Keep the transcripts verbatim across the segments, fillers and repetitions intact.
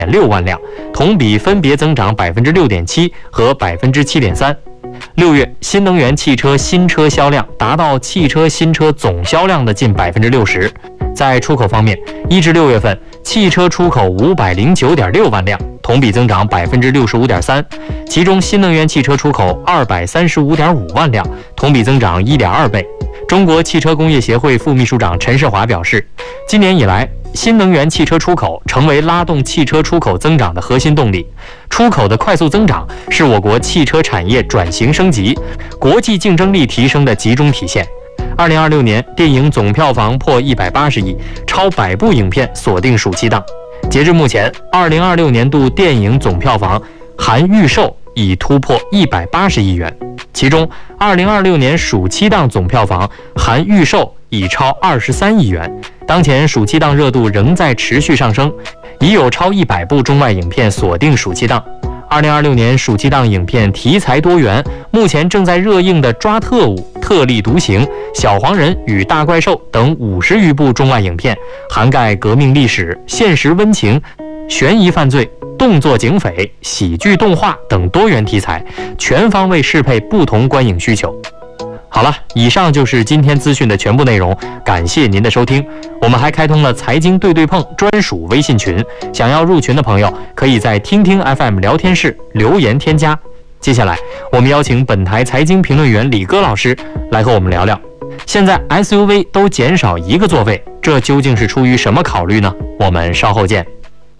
六万辆，同比分别增长百分之六点七和百分之七点三。六月，新能源汽车新车销量达到汽车新车总销量的近百分之六十。在出口方面，一至六月份，汽车出口五百零九点六万辆，同比增长百分之六十五点三。其中，新能源汽车出口二百三十五点五万辆，同比增长一点二倍。中国汽车工业协会副秘书长陈世华表示，今年以来，新能源汽车出口成为拉动汽车出口增长的核心动力。出口的快速增长是我国汽车产业转型升级、国际竞争力提升的集中体现。二零二六年，电影总票房破一百八十亿，超百部影片锁定暑期档。截至目前，二零二六年度电影总票房含预售已突破一百八十亿元，其中二零二六年暑期档总票房含预售已超二十三亿元。当前暑期档热度仍在持续上升，已有超一百部中外影片锁定暑期档。二零二六年暑期档影片题材多元，目前正在热映的《抓特务》《特立独行》《小黄人与大怪兽》等五十余部中外影片，涵盖革命历史、现实温情、悬疑犯罪、动作警匪、喜剧动画等多元题材，全方位适配不同观影需求。好了，以上就是今天资讯的全部内容，感谢您的收听。我们还开通了财经对对碰专属微信群，想要入群的朋友，可以在听听 F M 聊天室留言添加。接下来，我们邀请本台财经评论员李戈老师来和我们聊聊，现在 S U V 都减少一个座位，这究竟是出于什么考虑呢？我们稍后见。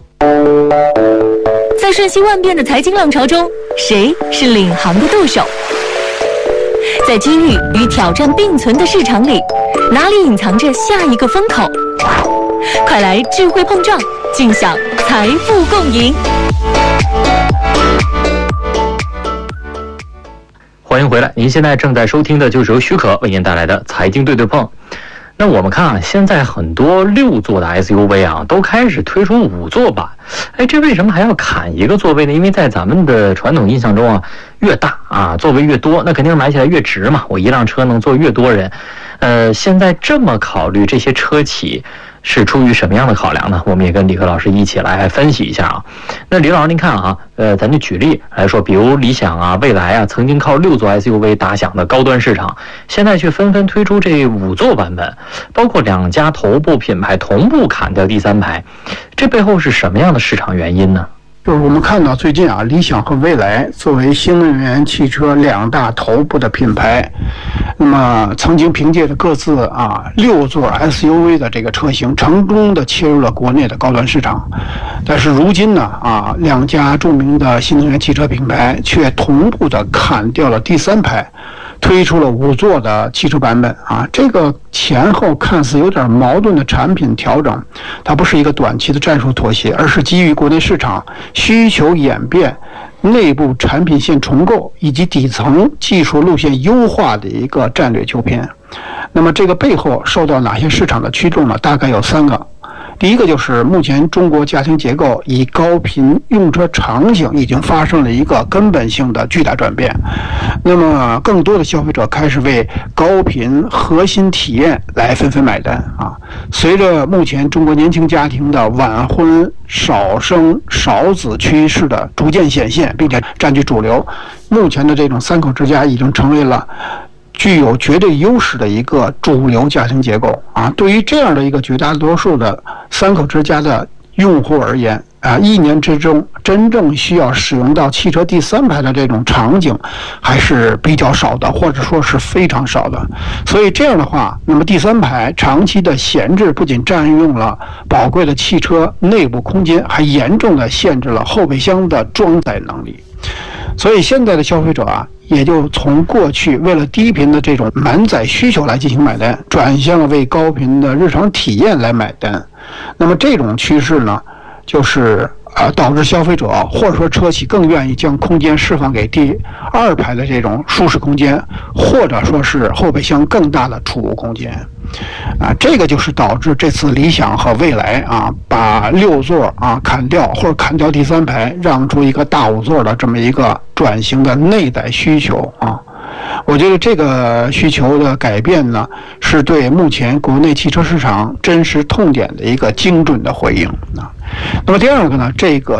在瞬息万变的财经浪潮中，谁是领航的舵手？在机遇与挑战并存的市场里，哪里隐藏着下一个风口？快来智慧碰撞，尽享财富共赢！ 欢迎回来，您现在正在收听的就是由许可为您带来的财经对对碰。那我们看啊，现在很多六座的 S U V 啊，都开始推出五座版。哎，这为什么还要砍一个座位呢？因为在咱们的传统印象中啊，越大啊，座位越多，那肯定是买起来越值嘛。我一辆车能坐越多人。呃，现在这么考虑，这些车企是出于什么样的考量呢？我们也跟李克老师一起来分析一下啊。那李老师您看啊，呃，咱就举例来说，比如理想啊、蔚来啊，曾经靠六座 S U V 打响的高端市场，现在却纷纷推出这五座版本，包括两家头部品牌同步砍掉第三排，这背后是什么样的市场原因呢？ 就是我们看到最近啊，理想和蔚来作为新能源汽车两大头部的品牌，那么曾经凭借着各自啊六座 S U V 的这个车型，成功的切入了国内的高端市场。但是如今呢啊，两家著名的新能源汽车品牌却同步的砍掉了第三排，推出了五座的汽车版本啊，这个前后看似有点矛盾的产品调整，它不是一个短期的战术妥协，而是基于国内市场需求演变、内部产品线重构以及底层技术路线优化的一个战略纠偏。那么这个背后受到哪些市场的驱动呢？大概有三个。第一个就是目前中国家庭结构以高频用车场景已经发生了一个根本性的巨大转变，那么更多的消费者开始为高频核心体验来纷纷买单啊。随着目前中国年轻家庭的晚婚少生少子趋势的逐渐显现，并且占据主流，目前的这种三口之家已经成为了具有绝对优势的一个主流家庭结构啊。对于这样的一个绝大多数的三口之家的用户而言啊，一年之中真正需要使用到汽车第三排的这种场景还是比较少的，或者说是非常少的。所以这样的话，那么第三排长期的闲置不仅占用了宝贵的汽车内部空间，还严重的限制了后备箱的装载能力。所以现在的消费者啊，也就从过去为了低频的这种满载需求来进行买单，转向了为高频的日常体验来买单。那么这种趋势呢，就是呃导致消费者或者说车企更愿意将空间释放给第二排的这种舒适空间，或者说是后备箱更大的储物空间。啊，这个就是导致这次理想和蔚来啊，把六座啊砍掉，或者砍掉第三排，让出一个大五座的这么一个转型的内在需求啊。我觉得这个需求的改变呢，是对目前国内汽车市场真实痛点的一个精准的回应啊。那么第二个呢，这个